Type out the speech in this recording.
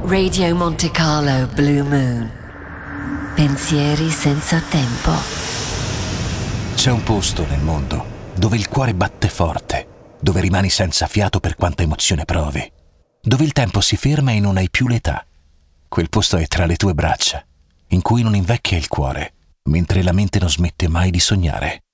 Radio Monte Carlo Blue Moon. Pensieri senza tempo. C'è un posto nel mondo dove il cuore batte forte, dove rimani senza fiato per quanta emozione provi, dove il tempo si ferma e non hai più l'età. Quel posto è tra le tue braccia, in cui non invecchia il cuore, mentre la mente non smette mai di sognare.